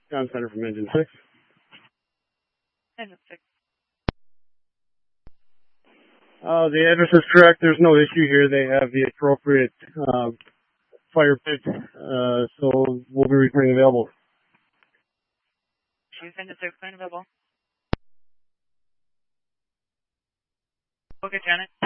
John Center from Engine 6. Engine 6. The address is correct. There's no issue here. They have the appropriate fire pit, so we'll be returning available. Choose Engine 6 available. Okay, Janet.